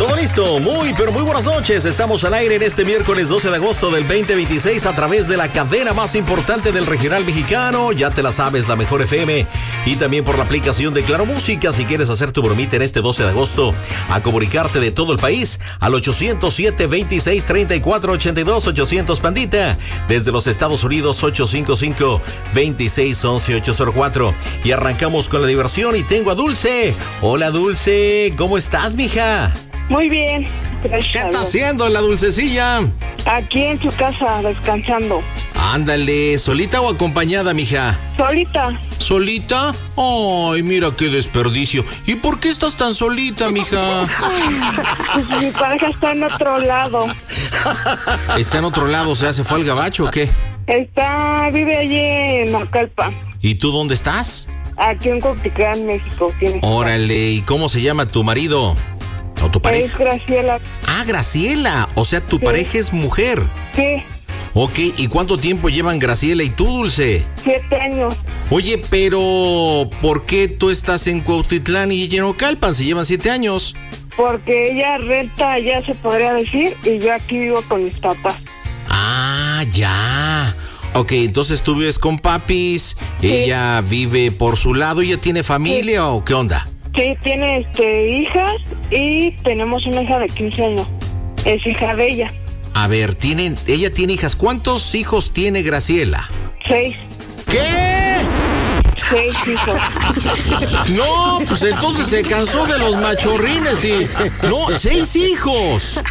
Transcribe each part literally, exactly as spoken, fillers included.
Todo listo, muy pero muy buenas noches. Estamos al aire en este miércoles doce de agosto del veinte veintiséis a través de la cadena más importante del regional mexicano. Ya te la sabes, la Mejor F M, y también por la aplicación de Claro Música. Si quieres hacer tu bromita en este doce de agosto, a comunicarte de todo el país al ochocientos siete, veintiséis, treinta y cuatro, ochenta y dos, ochocientos Pandita. Desde los Estados Unidos, ocho cinco cinco, veintiséis, once, ochocientos cuatro. Y arrancamos con la diversión y tengo a Dulce. Hola Dulce, ¿cómo estás, mija? Muy bien, gracias. ¿Qué está haciendo la Dulcecilla? Aquí en su casa, descansando. Ándale, ¿solita o acompañada, mija? Solita. ¿Solita? Ay, mira qué desperdicio. ¿Y por qué estás tan solita, mija? Pues mi pareja está en otro lado. ¿Está en otro lado? O sea, ¿se fue al gabacho o qué? Está, vive allí en Naucalpan. ¿Y tú dónde estás? Aquí en Cuautitlán, México. Órale, ¿y cómo se llama tu marido? ¿O tu pareja? Es Graciela. Ah, Graciela. O sea, tu sí. pareja es mujer. Sí. Ok, ¿y cuánto tiempo llevan Graciela y tú, Dulce? Siete años. Oye, pero ¿por qué tú estás en Cuautitlán y ella en Naucalpan? Se llevan siete años. Porque ella renta allá, se podría decir, y yo aquí vivo con mis papás. Ah, ya. Ok, entonces tú vives con papis, sí. Ella vive por su lado, ¿ella tiene familia sí. o qué onda? Sí, tiene este, hijas y tenemos una hija de quince años. Es hija de ella. A ver, ¿tienen, ella tiene hijas. ¿Cuántos hijos tiene Graciela? Seis. ¿Qué? Seis hijos. No, pues entonces se cansó de los machorrines y... No, seis hijos.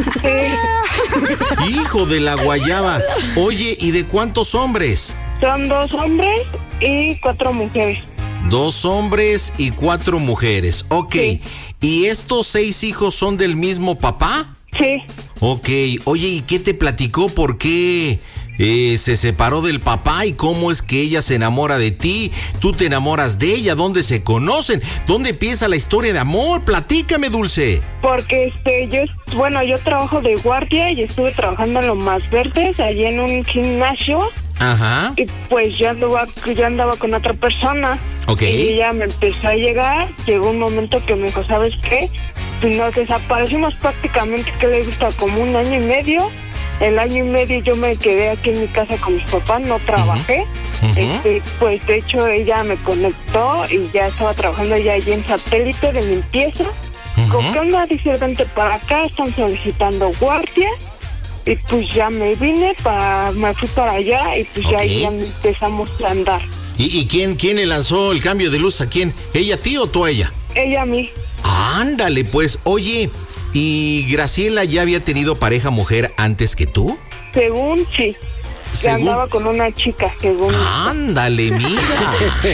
Sí. Hijo de la guayaba. Oye, ¿y de cuántos hombres? Son dos hombres y cuatro mujeres. Dos hombres y cuatro mujeres. Ok. Sí. ¿Y estos seis hijos son del mismo papá? Sí. Ok. Oye, ¿y qué te platicó? ¿Por qué eh, se separó del papá? ¿Y cómo es que ella se enamora de ti? ¿Tú te enamoras de ella? ¿Dónde se conocen? ¿Dónde empieza la historia de amor? Platícame, Dulce. Porque este, yo, bueno, yo trabajo de guardia y estuve trabajando en Lomas Verdes, allí en un gimnasio. Ajá. Y pues yo andaba, yo andaba con otra persona. Ok. Y ella me empezó a llegar. Llegó un momento que me dijo, ¿sabes qué? Pues nos desaparecimos prácticamente, que le gusta, como un año y medio. El año y medio yo me quedé aquí en mi casa con mis papás, no trabajé. Uh-huh. Este, pues de hecho ella me conectó y ya estaba trabajando ella allí en satélite de limpieza. Uh-huh. ¿Con qué onda? Dice, vente para acá, están solicitando guardia. Y pues ya me vine, para, me fui para allá y pues okay. ya, ya empezamos a andar. ¿Y, y quién, quién le lanzó el cambio de luz a quién? ¿Ella a ti o tú a ella? Ella a mí. Ándale, pues, oye, ¿y Graciela ya había tenido pareja mujer antes que tú? Según sí. Que andaba con una chica, según. Ándale, mija.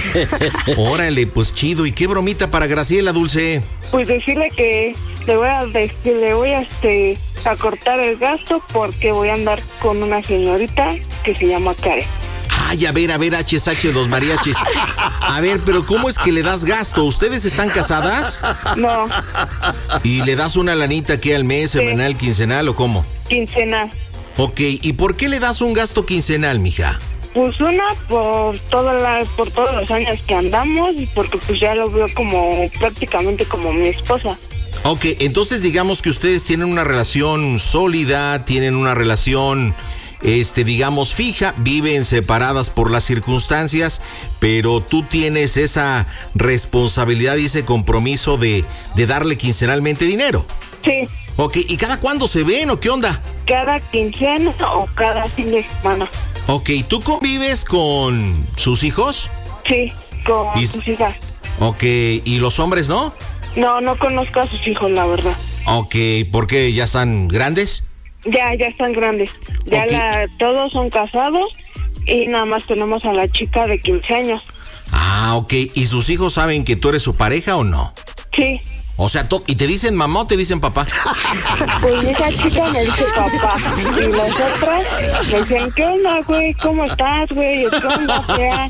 Órale, pues chido. ¿Y qué bromita para Graciela, Dulce? Pues decirle que le voy a, que le voy a, este, a cortar el gasto porque voy a andar con una señorita que se llama Karen. Ay, a ver, a ver, H S H, dos mariachis. A ver, pero ¿cómo es que le das gasto? ¿Ustedes están casadas? No. ¿Y le das una lanita que al mes, sí. semanal, quincenal o cómo? Quincenal. Ok, ¿y por qué le das un gasto quincenal, mija? Pues una, por toda la, por todos los años que andamos y porque pues ya lo veo como, prácticamente como mi esposa. Ok, entonces digamos que ustedes tienen una relación sólida, tienen una relación, este, digamos, fija, viven separadas por las circunstancias, pero tú tienes esa responsabilidad y ese compromiso de, de darle quincenalmente dinero. Sí. Ok, ¿y cada cuándo se ven o qué onda? Cada quincena o cada fin de semana. Ok, ¿tú convives con sus hijos? Sí, con y... sus hijas. Ok, ¿y los hombres no? No, no conozco a sus hijos, la verdad. Ok, ¿por qué? ¿Ya están grandes? Ya, ya están grandes. Ya okay. la, todos son casados y nada más tenemos a la chica de quince años. Ah, ok, ¿y sus hijos saben que tú eres su pareja o no? Sí. O sea, ¿y te dicen mamá o te dicen papá? Pues esa chica me dice papá. Y las otras me dicen, ¿qué onda, güey? ¿Cómo estás, güey? ¿Qué onda, fea?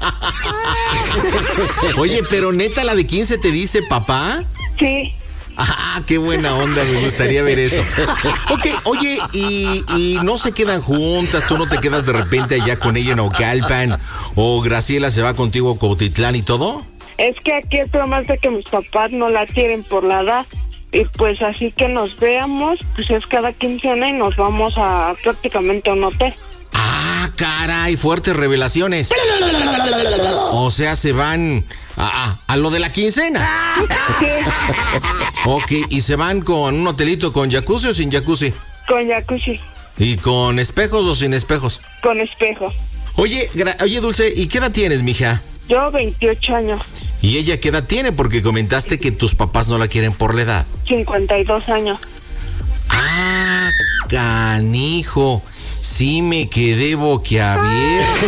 Oye, pero neta, ¿la de quince te dice papá? Sí. Ah, qué buena onda, me gustaría ver eso. Ok, oye, y, y no se quedan juntas, tú no te quedas de repente allá con ella en Naucalpan, o Graciela se va contigo a Cuautitlán y todo. Es que aquí el problema es de que mis papás no la quieren por la edad. Y pues así que nos veamos, pues es cada quincena y nos vamos a prácticamente a un hotel. Ah, caray, fuertes revelaciones. O sea, se van a, a, a lo de la quincena. Sí. Ok, ¿y se van con un hotelito con jacuzzi o sin jacuzzi? Con jacuzzi. ¿Y con espejos o sin espejos? Con espejo. Oye, gra- oye Dulce, ¿y qué edad tienes, mija? Yo veintiocho años. ¿Y ella qué edad tiene? Porque comentaste que tus papás no la quieren por la edad. cincuenta y dos años. Ah, canijo. Sí me quedé boquiabierto.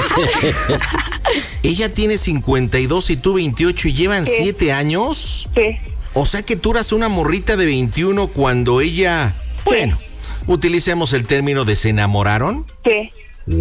Ella tiene cincuenta y dos y tú veintiocho y llevan Sí. siete años. Sí. O sea que tú eras una morrita de veintiuno cuando ella... Bueno, utilicemos el término de se enamoraron. Sí.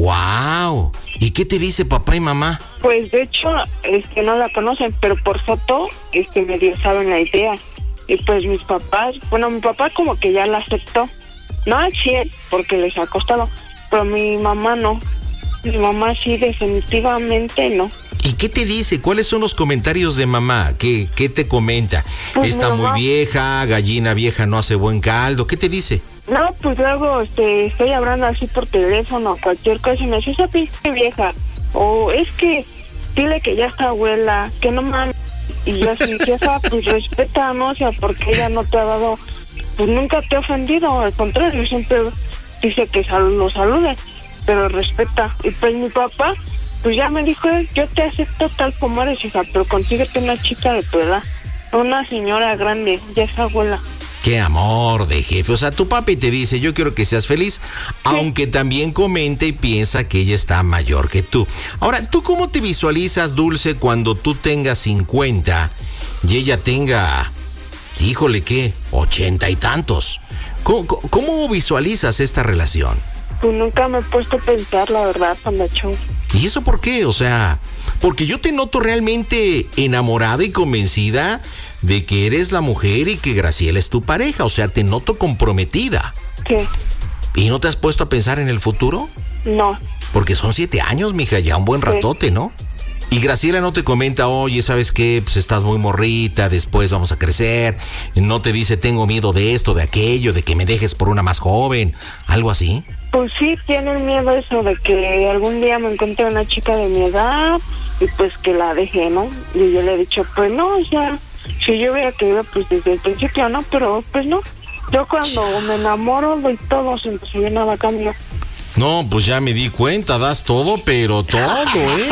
¡Wow! ¿Y qué te dice papá y mamá? Pues de hecho, este, no la conocen, pero por foto, este, medio saben la idea. Y pues mis papás, bueno, mi papá como que ya la aceptó. No al cien, porque les ha costado, pero mi mamá no. Mi mamá sí, definitivamente no. ¿Y qué te dice? ¿Cuáles son los comentarios de mamá? ¿Qué, qué te comenta? Pues Está mamá- muy vieja, gallina vieja no hace buen caldo. ¿Qué te dice? No, pues luego este, estoy hablando así por teléfono, cualquier cosa, y me dice, esa pinche vieja. O es que, dile que ya está abuela, que no mames. Y yo así, jefa, pues respeta, ¿no? O sea, porque ella no te ha dado, pues nunca te ha ofendido, al contrario, siempre dice que sal- lo salude, pero respeta. Y pues mi papá, pues ya me dijo, yo te acepto tal como eres, hija, pero consíguete una chica de tu edad, una señora grande, ya es abuela. Qué amor de jefe. O sea, tu papi te dice, yo quiero que seas feliz, aunque también comenta y piensa que ella está mayor que tú. Ahora, ¿tú cómo te visualizas, Dulce, cuando tú tengas cincuenta y ella tenga, híjole, ¿qué? Ochenta y tantos. ¿Cómo, cómo visualizas esta relación? Pues nunca me he puesto a pensar, la verdad, Pandacho. ¿Y eso por qué? O sea, porque yo te noto realmente enamorada y convencida de que eres la mujer y que Graciela es tu pareja. O sea, te noto comprometida. Sí. ¿Y no te has puesto a pensar en el futuro? No. Porque son siete años, mija, ya un buen ratote, ¿no? Y Graciela no te comenta, oye, ¿sabes qué? Pues estás muy morrita, después vamos a crecer. No te dice, tengo miedo de esto, de aquello, de que me dejes por una más joven. ¿Algo así? Pues sí, tienen miedo eso de que algún día me encuentre una chica de mi edad y pues que la deje, ¿no? Y yo le he dicho, pues no, o sea, si yo hubiera querido, pues desde el principio, ¿no? Pero pues no. Yo cuando me enamoro doy todo, sin que nada cambio. No, pues ya me di cuenta, das todo, pero todo, ¿eh?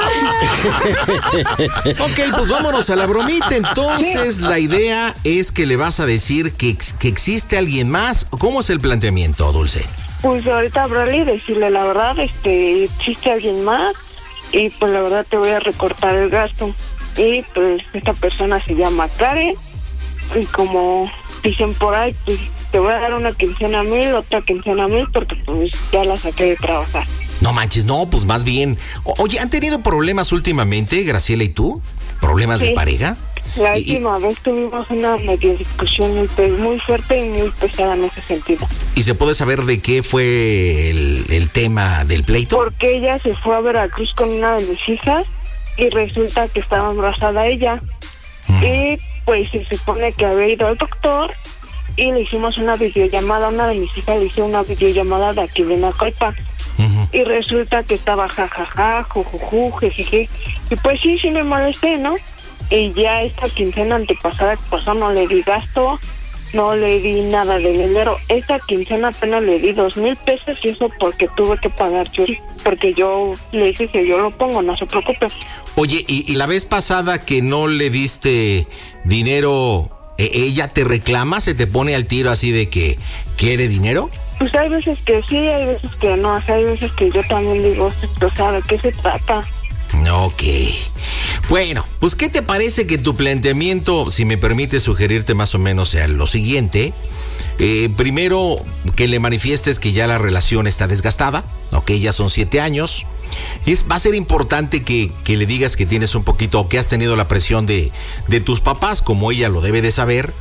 Ok, pues vámonos a la bromita. Entonces, la idea es que le vas a decir que, que existe alguien más. ¿Cómo es el planteamiento, Dulce? Pues ahorita hablarle y decirle la verdad, este, existe alguien más y pues la verdad te voy a recortar el gasto. Y pues esta persona se llama Karen y como dicen por ahí, pues te voy a dar una quincena a mil, otra quincena a mil, porque pues ya la saqué de trabajar. No manches, no, pues más bien. O- Oye, ¿han tenido problemas últimamente, Graciela y tú? ¿Problemas Sí. de pareja? La Y- y- última vez tuvimos una medio discusión muy, pe- muy fuerte y muy pesada en ese sentido. ¿Y se puede saber de qué fue el, el tema del pleito? Porque ella se fue a Veracruz con una de mis hijas y resulta que estaba embarazada ella. Mm. Y pues se supone que había ido al doctor y le hicimos una videollamada. Una de mis hijas le hizo una videollamada de aquí de Nacolpa. Ujú. Y resulta que estaba jajaja, jujuju, jejeje. Y pues sí, sí me molesté, ¿no? Y ya esta quincena antepasada que pasó no le di gasto, no le di nada de dinero. Esta quincena apenas le di dos mil pesos y eso porque tuve que pagar yo. Porque yo le dije que yo lo pongo, no se preocupe. Oye, y, y la vez pasada que no le diste dinero, ¿e- ¿ella te reclama? ¿Se te pone al tiro así de que quiere dinero? Pues hay veces que sí, hay veces que no. O sea, hay veces que yo también digo, o sea, ¿de qué se trata? Ok. Bueno, pues ¿qué te parece que tu planteamiento, si me permite sugerirte más o menos, sea lo siguiente? Eh, primero, que le manifiestes que ya la relación está desgastada, ok, ya son siete años. Es, va a ser importante que, que le digas que tienes un poquito, o que has tenido la presión de, de tus papás, como ella lo debe de saber.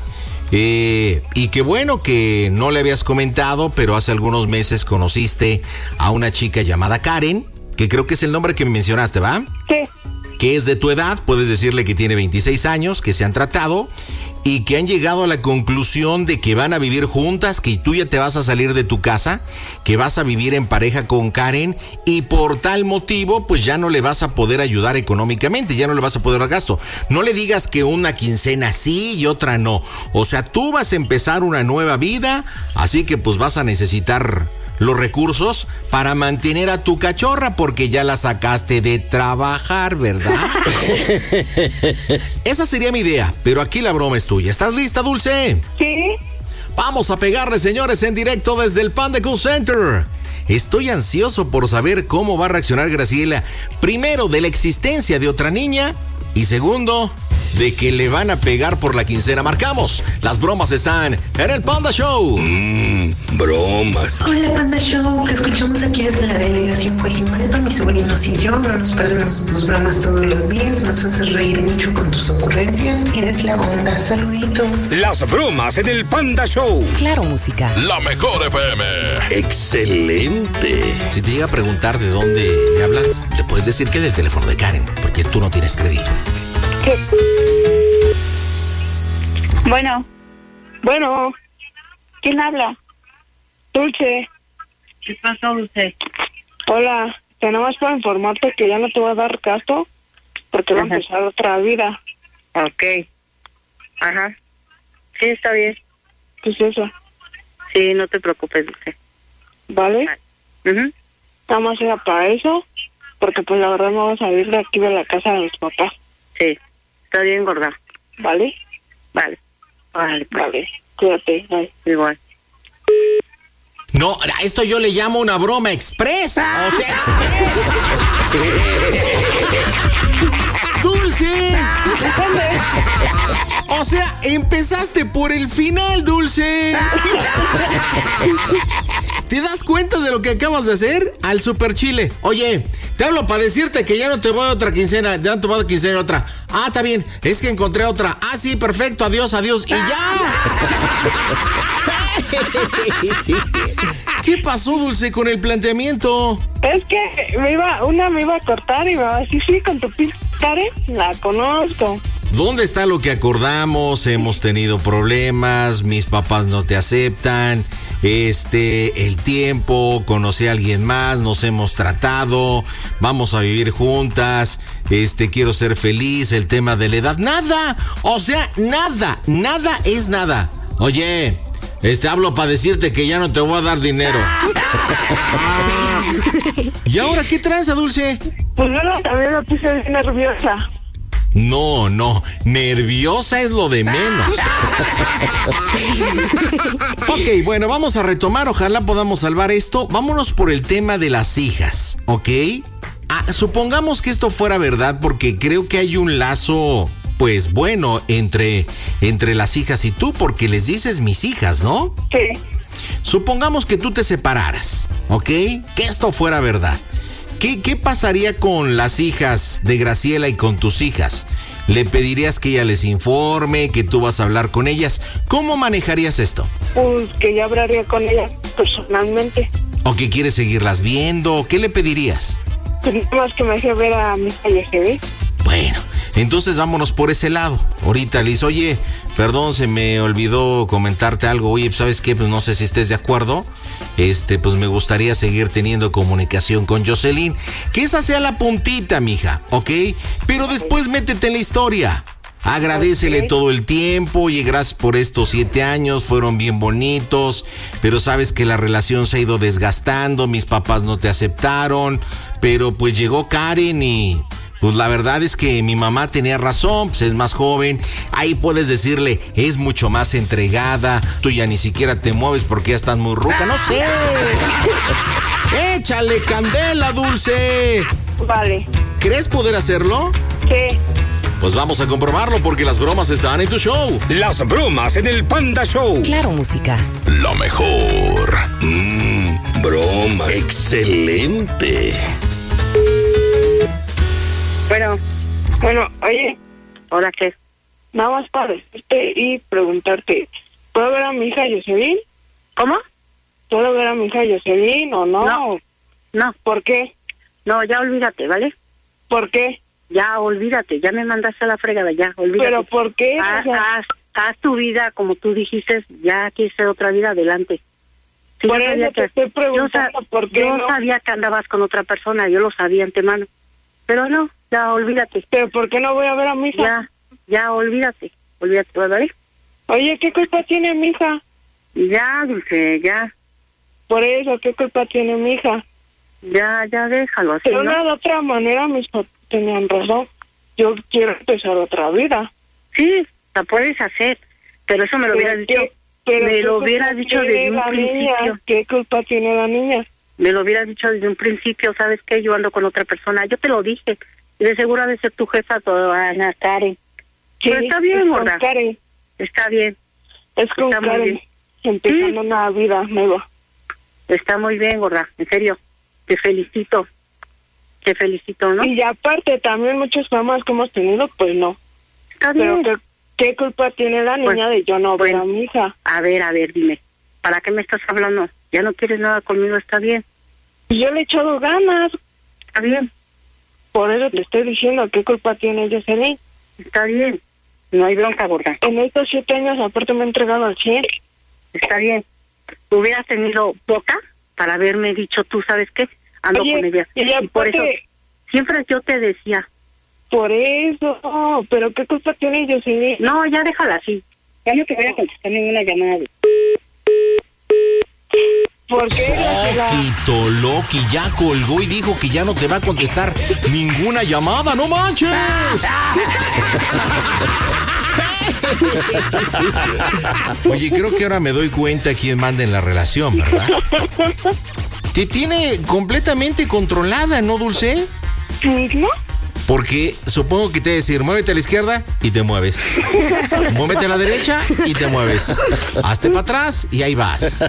Eh, y que bueno, que no le habías comentado, pero hace algunos meses conociste a una chica llamada Karen, que creo que es el nombre que me mencionaste, ¿va? Sí, Que es de tu edad, puedes decirle que tiene veintiséis años, que se han tratado y que han llegado a la conclusión de que van a vivir juntas, que tú ya te vas a salir de tu casa, que vas a vivir en pareja con Karen y por tal motivo pues ya no le vas a poder ayudar económicamente, ya no le vas a poder dar gasto. No le digas que una quincena sí y otra no. O sea, tú vas a empezar una nueva vida, así que pues vas a necesitar los recursos para mantener a tu cachorra porque ya la sacaste de trabajar, ¿verdad? Esa sería mi idea, pero aquí la broma es tuya. ¿Estás lista, Dulce? Sí. Vamos a pegarle, señores, en directo desde el Panda Cool Center. Estoy ansioso por saber cómo va a reaccionar Graciela. Primero, de la existencia de otra niña. Y segundo, de que le van a pegar por la quincena. Marcamos. Las bromas están en el Panda Show. Mmm, bromas. Hola, Panda Show. Te escuchamos aquí desde la delegación Coajimalpa. Mis sobrinos y yo no nos perdemos tus bromas todos los días. Nos haces reír mucho con tus ocurrencias. Eres la onda. Saluditos. Las bromas en el Panda Show. Claro, música. La mejor F M. Excelente. Si te llega a preguntar de dónde le hablas, le puedes decir que es del teléfono de Karen, porque tú no tienes crédito. ¿Qué? Bueno. Bueno. ¿Quién habla? Dulce. ¿Qué pasó, Dulce? Hola. Te nada más para informarte que ya no te voy a dar gasto porque va a empezar otra vida. Ok. Ajá. Sí, está bien. ¿Qué es eso? Sí, no te preocupes, Dulce. ¿Vale? Uh-huh. Nada más era para eso, porque pues la verdad me voy a salir de aquí de la casa de mis papás. Sí. Está bien, gorda. ¿Vale? Vale. Vale, pues. Vale. Cuídate. Bye. Igual. No, a esto yo le llamo una broma expresa. O sea, expresa. ¡Dulce! O sea, empezaste por el final, Dulce. ¿Te das cuenta de lo que acabas de hacer? Al super chile. Oye, te hablo para decirte que ya no te voy a otra quincena. Ya no te voy a quincena otra. Ah, está bien. Es que encontré otra. Ah, sí, perfecto. Adiós, adiós. Y ya. ¿Qué pasó, Dulce, con el planteamiento? Es que me iba, una me iba a cortar y me va a decir, sí, con tu pinche Karen, la conozco. ¿Dónde está lo que acordamos? Hemos tenido problemas, mis papás no te aceptan, este, el tiempo, conocí a alguien más, nos hemos tratado, vamos a vivir juntas, este, quiero ser feliz, el tema de la edad, nada, o sea, nada, nada es nada. Oye, este, hablo para decirte que ya no te voy a dar dinero. ¿Y ahora qué tranza, Dulce? Pues yo también me puse bien nerviosa. No, no, nerviosa es lo de menos. Ok, bueno, vamos a retomar, ojalá podamos salvar esto. Vámonos por el tema de las hijas, ¿ok? Ah, supongamos que esto fuera verdad, porque creo que hay un lazo, pues bueno, entre, entre las hijas y tú, porque les dices mis hijas, ¿no? Sí. Supongamos que tú te separaras, ¿ok? Que esto fuera verdad. ¿Qué, ¿Qué pasaría con las hijas de Graciela y con tus hijas? ¿Le pedirías que ella les informe, que tú vas a hablar con ellas? ¿Cómo manejarías esto? Pues que ya hablaría con ella personalmente. ¿O que quieres seguirlas viendo? ¿Qué le pedirías? Pues nada más que me deje ver a mi hija y se ve. Bueno, entonces vámonos por ese lado. Ahorita Liz, oye, perdón, se me olvidó comentarte algo. Oye, ¿sabes qué? Pues no sé si estés de acuerdo. Este, pues me gustaría seguir teniendo comunicación con Jocelyn. Que esa sea la puntita, mija, ¿ok? Pero después métete en la historia. Agradécele okay. todo el tiempo y gracias por estos siete años, fueron bien bonitos, pero sabes que la relación se ha ido desgastando, mis papás no te aceptaron, pero pues llegó Karen y pues la verdad es que mi mamá tenía razón, pues es más joven, ahí puedes decirle, es mucho más entregada, tú ya ni siquiera te mueves porque ya estás muy ruca, no sé. Échale candela, Dulce. Vale. ¿Crees poder hacerlo? Sí. Pues vamos a comprobarlo porque las bromas están en tu show. Las bromas en el Panda Show. Claro, música. Lo mejor. Mmm, bromas. Excelente. Bueno, bueno, oye. ¿Hola qué? Nada más para decirte y preguntarte, ¿puedo ver a mi hija Jocelyn? ¿Cómo? ¿Puedo ver a mi hija Jocelyn o no? No. No. ¿Por qué? No, ya olvídate, ¿vale? ¿Por qué? Ya olvídate, ya me mandaste a la fregada, ya, olvídate. ¿Pero por qué? Ah, o sea... ah, haz tu vida, como tú dijiste, ya quieres hacer otra vida, adelante. Sí, Por yo eso sabía te que- estoy preguntando, yo sa- ¿por qué yo no? sabía que andabas con otra persona, yo lo sabía antemano. Pero no, ya olvídate. ¿Pero por qué no voy a ver a mi hija? Ya, ya olvídate. Olvídate, ¿vale? Oye, ¿qué culpa tiene mi hija? Ya, Dulce, ya. Por eso, ¿qué culpa tiene mi hija? Ya, ya déjalo así, De ¿no? una de otra manera mis papás tenían razón. Yo quiero empezar otra vida. Sí, la puedes hacer, pero eso me lo hubieras Pero dicho. ¿qué- pero Me qué lo culpa hubieras dicho tiene desde un la niña? principio. ¿Qué culpa tiene la niña? Me lo hubieras dicho desde un principio, ¿sabes qué? Yo ando con otra persona. Yo te lo dije. Y de seguro ha de ser tu jefa, toda Ana Karen. Pero está bien, es con gorda. Karen. Está bien, Es con Está muy Karen. bien. Empezando una vida nueva. está muy bien, gorda. En serio, te felicito. Te felicito, ¿no? Y aparte, también muchos problemas que hemos tenido, pues no. Está Pero bien. ¿qué, qué culpa tiene la niña Bueno, de yo no ver bueno. a mi hija? A ver, a ver, dime. ¿Para qué me estás hablando? Ya no quieres nada conmigo, está bien. Y yo le he echado ganas. Está bien, Por eso te estoy diciendo qué culpa tiene Jocelyn. está bien. No hay bronca, gorda. En estos siete años, aparte, me he entregado al cien. Está bien. Hubieras tenido boca para haberme dicho, tú sabes qué, ando Oye, con ella. y Y por eso, aparte- siempre yo te decía, Por eso, pero qué culpa tiene Jocelyn. no, ya déjala así. Ya no te voy a contestar ninguna llamada. ¿Por qué? La- Quito Loki ya colgó y dijo que ya no te va a contestar ninguna llamada, no manches. Oye, creo que ahora me doy cuenta quién manda en la relación, ¿verdad? Te tiene completamente controlada, ¿no, Dulce? Pues no. Porque supongo que te va a decir, muévete a la izquierda y te mueves. Muévete a la derecha y te mueves. Hazte para atrás y ahí vas.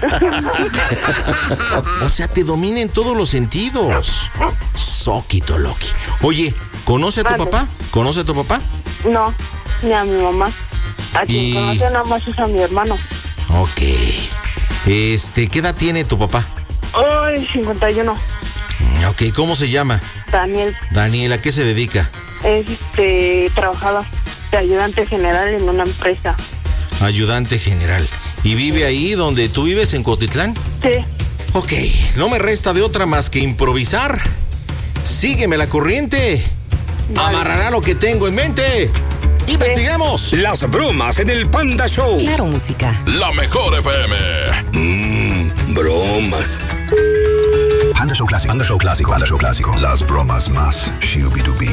O sea, te domina en todos los sentidos. Soquito Loki. Oye, ¿conoce a tu Vale. papá? ¿Conoce a tu papá? No, ni a mi mamá. A quien Y- conoce nada más es a mi hermano. Ok. Este, ¿qué edad tiene tu papá? Ay, cincuenta y uno. Ok, ¿cómo se llama? Daniel Daniel, ¿a qué se dedica? es este trabajador de ayudante general en una empresa. Ayudante general. ¿Y vive ahí donde tú vives, en Cuautitlán? Sí. Ok, no me resta de otra más que improvisar. Sígueme la corriente. Amarrará lo que tengo en mente. ¡Investigamos! Las bromas en el Panda Show. Claro, música. La mejor F M. Mmm, bromas. Panda Show Clásico. Panda Show Clásico. Panda Show Clásico. Las bromas más shubidubi.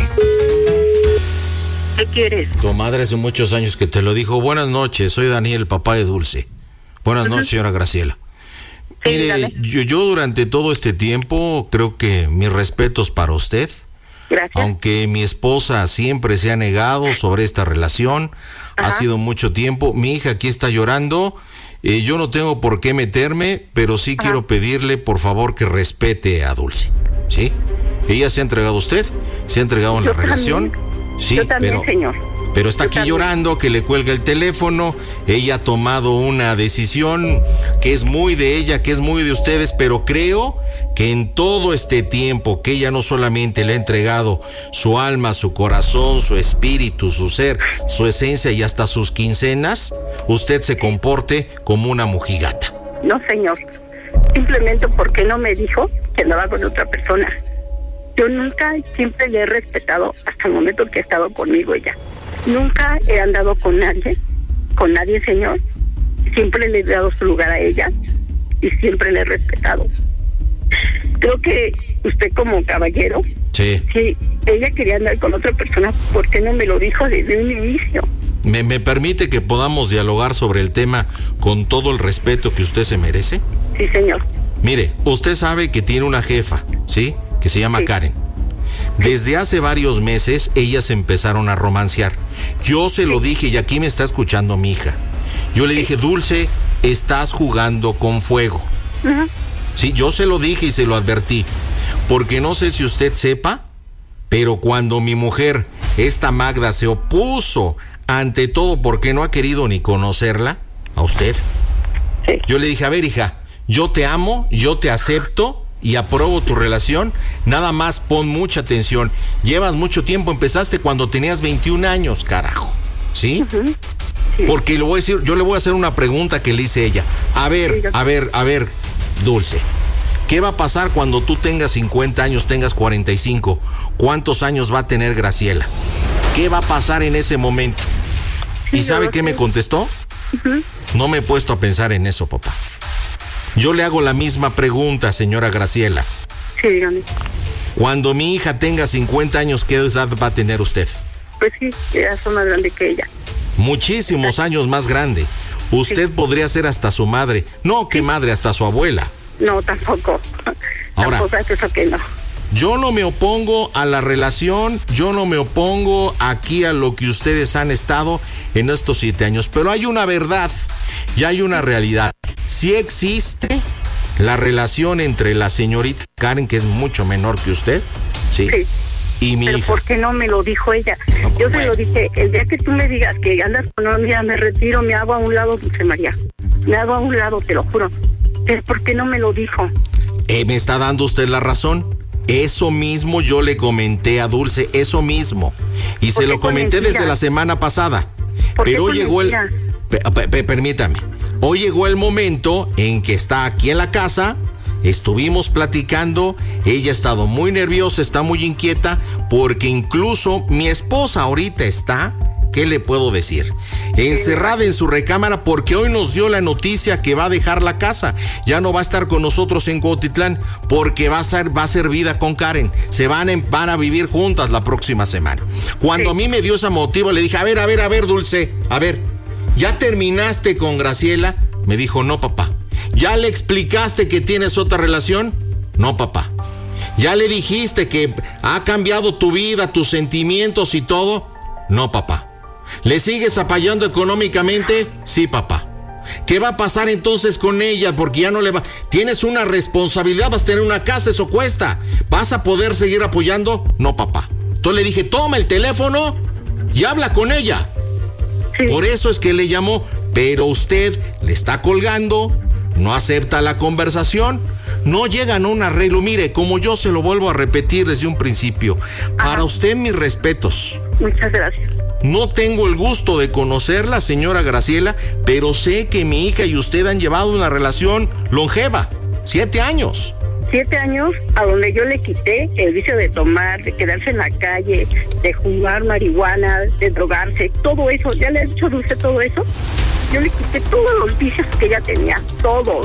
¿Qué quieres? Tu madre hace muchos años que te lo dijo. Buenas noches, soy Daniel, papá de Dulce. Buenas noches, señora Graciela. Sí, Mire, dígame. yo, yo durante todo este tiempo creo que mis respetos para usted. Gracias. Aunque mi esposa siempre se ha negado sobre esta relación, ha Ajá. sido mucho tiempo. Mi hija aquí está llorando. Eh, yo no tengo por qué meterme, pero sí Ajá. quiero pedirle, por favor, que respete a Dulce. ¿Sí? Ella se ha entregado a usted, se ha entregado en Yo la relación. también. Sí, Yo también, pero, señor. pero está Yo aquí también. llorando, que le cuelga el teléfono. Ella ha tomado una decisión que es muy de ella, que es muy de ustedes, pero creo que en todo este tiempo que ella no solamente le ha entregado su alma, su corazón, su espíritu, su ser, su esencia y hasta sus quincenas, usted se comporte como una mojigata. No, señor. Simplemente porque no me dijo que andaba con otra persona. Yo nunca, siempre le he respetado hasta el momento que ha estado conmigo ella. Nunca he andado con nadie, con nadie, señor. Siempre le he dado su lugar a ella y siempre le he respetado. Creo que usted como caballero, Sí. si ella quería andar con otra persona, ¿por qué no me lo dijo desde un inicio? ¿Me, me permite que podamos dialogar sobre el tema con todo el respeto que usted se merece? Sí, señor. Mire, usted sabe que tiene una jefa, ¿sí? Que se llama Sí. Karen. Desde hace varios meses ellas empezaron a romancear. Yo se lo dije y aquí me está escuchando mi hija. Yo le dije, Dulce, estás jugando con fuego. Ujú. Sí, yo se lo dije y se lo advertí. Porque no sé si usted sepa, pero cuando mi mujer, esta Magda, se opuso ante todo porque no ha querido ni conocerla, a usted, Sí. yo le dije, a ver, hija, yo te amo, yo te acepto y apruebo tu relación, nada más pon mucha atención. Llevas mucho tiempo, empezaste cuando tenías veintiún años, carajo, ¿sí? Porque le voy a decir, yo le voy a hacer una pregunta que le hice ella. A ver, a ver, a ver, Dulce. ¿Qué va a pasar cuando tú tengas cincuenta años, tengas cuarenta y cinco? ¿Cuántos años va a tener Graciela? ¿Qué va a pasar en ese momento? Sí, ¿y sabe qué me contestó? Uh-huh. No me he puesto a pensar en eso, papá. Yo le hago la misma pregunta, señora Graciela. Sí, dígame. Cuando mi hija tenga cincuenta años, ¿qué edad va a tener usted? Pues sí, ya soy más grande que ella. Muchísimos años más grande. Usted sí. Podría ser hasta su madre. No, ¿qué madre? Hasta su abuela. No, tampoco. Ahora, tampoco es eso que no. Yo no me opongo a la relación, yo no me opongo aquí a lo que ustedes han estado en estos siete años, pero hay una verdad y hay una realidad. Sí existe la relación entre la señorita Karen, que es mucho menor que usted, ¿sí? Sí. Y mi pero hija. ¿por qué no me lo dijo ella? No, yo bueno. se lo dije, el día que tú me digas que andas con una amiga, me retiro, me hago a un lado, Dulce María. Me hago a un lado, te lo juro. Pero ¿por qué no me lo dijo? Eh, me está dando usted la razón. Eso mismo yo le comenté a Dulce, eso mismo. Y se lo comenté desde la semana pasada. Pero hoy llegó el... P- p- permítame. Hoy llegó el momento en que está aquí en la casa, estuvimos platicando, ella ha estado muy nerviosa, está muy inquieta, porque incluso mi esposa ahorita está... ¿Qué le puedo decir? Encerrada en su recámara porque hoy nos dio la noticia que va a dejar la casa. Ya no va a estar con nosotros en Cuautitlán porque va a ser, va a ser vida con Karen. Se van, en, van a vivir juntas la próxima semana. Cuando sí. a mí me dio ese motivo, le dije, a ver, a ver, a ver, Dulce, a ver, ¿ya terminaste con Graciela? Me dijo, no, papá. ¿Ya le explicaste que tienes otra relación? No, papá. ¿Ya le dijiste que ha cambiado tu vida, tus sentimientos y todo? No, papá. ¿Le sigues apoyando económicamente? Sí, papá. ¿Qué va a pasar entonces con ella? Porque ya no le va... Tienes una responsabilidad, vas a tener una casa, eso cuesta. ¿Vas a poder seguir apoyando? No, papá. Entonces le dije, toma el teléfono y habla con ella. Sí. Por eso es que le llamó, pero usted le está colgando, no acepta la conversación, no llegan a un arreglo. Mire, como yo se lo vuelvo a repetir desde un principio, Ajá. para usted mis respetos. Muchas gracias. No tengo el gusto de conocerla, señora Graciela, pero sé que mi hija y usted han llevado una relación longeva, siete años. Siete años a donde yo le quité el vicio de tomar, de quedarse en la calle, de jugar marihuana, de drogarse, todo eso. ¿Ya le he dicho Dulce todo eso? Yo le quité todos los vicios que ella tenía, todos.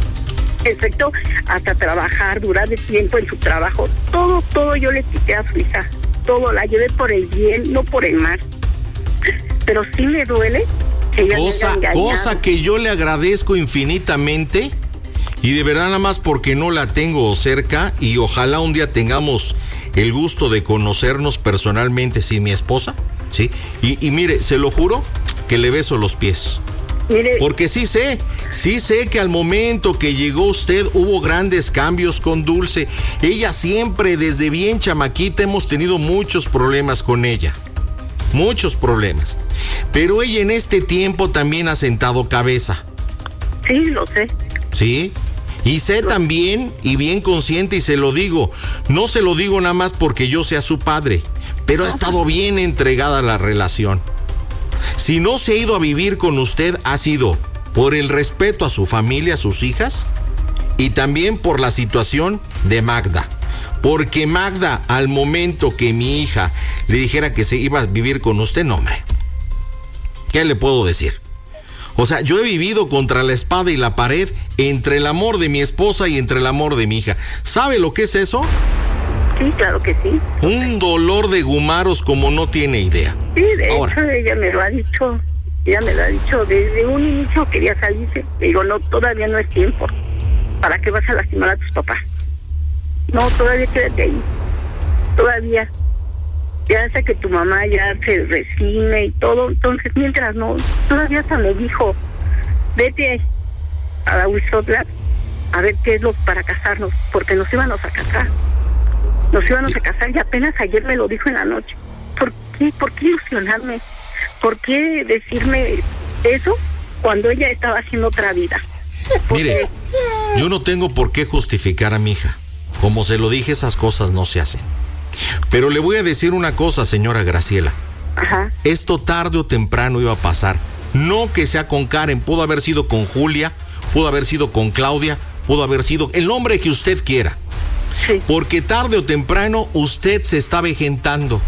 Excepto hasta trabajar, durar de tiempo en su trabajo. Todo, todo yo le quité a su hija. Todo, la llevé por el bien, no por el mal. Pero sí me duele que ella cosa, me haya engañado. Cosa que yo le agradezco infinitamente, y de verdad nada más porque no la tengo cerca, y ojalá un día tengamos el gusto de conocernos personalmente, sí, mi esposa, sí, y, y mire, se lo juro que le beso los pies. Mire, porque sí sé, sí sé que al momento que llegó usted hubo grandes cambios con Dulce. Ella siempre, desde bien chamaquita, hemos tenido muchos problemas con ella. Muchos problemas. Pero ella en este tiempo también ha sentado cabeza. Sí, lo sé. Sí. Y sé lo... también, y bien consciente, y se lo digo, no se lo digo nada más porque yo sea su padre, pero ha estado bien entregada a la relación. Si no se ha ido a vivir con usted, ha sido por el respeto a su familia, a sus hijas, y también por la situación de Magda. Porque Magda, al momento que mi hija le dijera que se iba a vivir con usted, no, hombre, ¿qué le puedo decir? O sea, yo he vivido contra la espada y la pared entre el amor de mi esposa y entre el amor de mi hija. ¿Sabe lo que es eso? Sí, claro que sí. Un dolor de gumaros como no tiene idea. Sí, de Ahora, hecho, ella me lo ha dicho. Ella me lo ha dicho. Desde un inicio quería salirse. Digo, no, todavía no es tiempo. ¿Para qué vas a lastimar a tus papás? No, todavía quédate ahí. Todavía. Ya hasta que tu mamá ya se resigne y todo. Entonces, mientras no, todavía hasta me dijo, vete a la Huizotla a ver qué es lo para casarnos, porque nos íbamos a casar. Nos íbamos a casar y apenas ayer me lo dijo en la noche. ¿Por qué? ¿Por qué ilusionarme? ¿Por qué decirme eso cuando ella estaba haciendo otra vida? Porque... Mire, yo no tengo por qué justificar a mi hija. Como se lo dije, esas cosas no se hacen. Pero le voy a decir una cosa, señora Graciela. Ajá. Esto tarde o temprano iba a pasar. No que sea con Karen, pudo haber sido con Julia, pudo haber sido con Claudia, pudo haber sido el nombre que usted quiera. Sí. Porque tarde o temprano usted se está avejentando.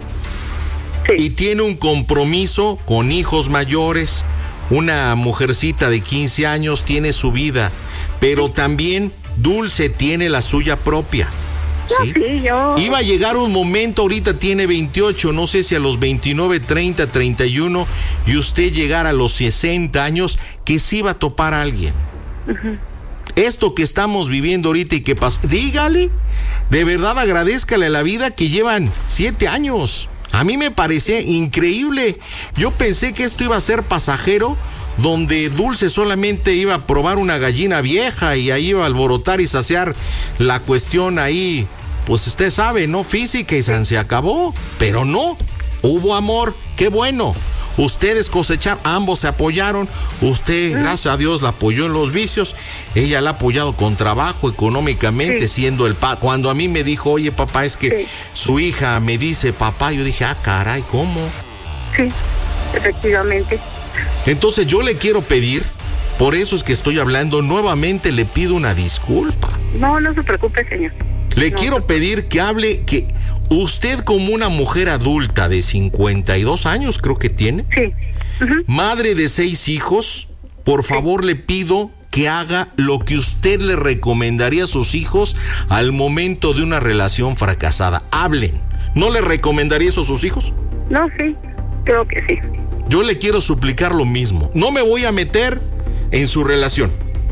Sí. Y tiene un compromiso con hijos mayores, una mujercita de quince años tiene su vida, pero también Dulce tiene la suya propia. ¿Sí? No, sí, yo... Iba a llegar un momento, ahorita tiene veintiocho, no sé si a los veintinueve, treinta, treinta y uno, y usted llegara a los sesenta años, que sí iba a topar a alguien. Uh-huh. Esto que estamos viviendo ahorita y que pasa, dígale, de verdad agradézcale a la vida que llevan siete años. A mí me parecía increíble. Yo pensé que esto iba a ser pasajero, donde Dulce solamente iba a probar una gallina vieja y ahí iba a alborotar y saciar la cuestión ahí, pues usted sabe, ¿no? Física, y se acabó. Pero no, hubo amor, qué bueno. Ustedes cosecharon, ambos se apoyaron. Usted, gracias a Dios, la apoyó en los vicios. Ella la ha apoyado con trabajo, económicamente, sí. Siendo el papá. Cuando a mí me dijo, oye, papá, es que sí. Su hija me dice papá, yo dije, ah, caray, ¿cómo? Sí, efectivamente. Entonces yo le quiero pedir, por eso es que estoy hablando, nuevamente le pido una disculpa. No, no se preocupe, señor. Le no, quiero no. pedir que hable, que usted como una mujer adulta de cincuenta y dos años, creo que tiene. Sí. Uh-huh. Madre de seis hijos, por favor, sí. Le pido que haga lo que usted le recomendaría a sus hijos al momento de una relación fracasada. Hablen. ¿No le recomendaría eso a sus hijos? No, sí, creo que sí. Yo le quiero suplicar lo mismo. No me voy a meter en su relación.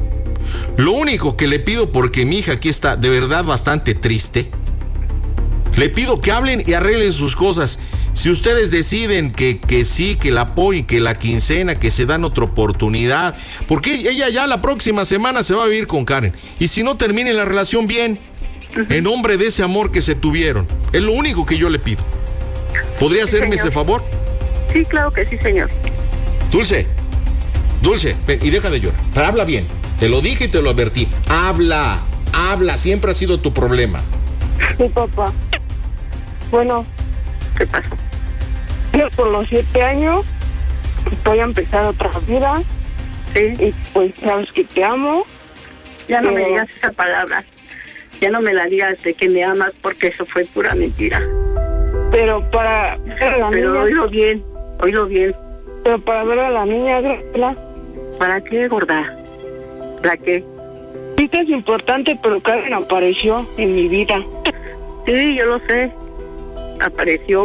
Lo único que le pido, porque mi hija aquí está de verdad bastante triste, le pido que hablen y arreglen sus cosas. Si ustedes deciden que, que sí, que la apoyen, que la quincena, que se dan otra oportunidad, porque ella ya la próxima semana se va a vivir con Karen. Y si no, terminen la relación bien, en nombre de ese amor que se tuvieron. Es lo único que yo le pido. ¿Podría sí, hacerme señor. Ese favor? Sí, claro que sí, señor. Dulce, Dulce, ven y deja de llorar. Pero habla bien. Te lo dije y te lo advertí. Habla, habla. Siempre ha sido tu problema. Sí, papá. Bueno, ¿qué pasó? Yo por los siete años voy a empezar otra vida. Sí. Y pues sabes que te amo. Ya no pero... me digas esa palabra. Ya no me la digas de que me amas, porque eso fue pura mentira. Pero para ver a la pero niña... oílo bien, oílo bien. Pero para ver a la niña, Graciela. ¿Para qué, gorda? ¿Para qué? Sí que es importante, pero Karen apareció en mi vida. Sí, yo lo sé. Apareció,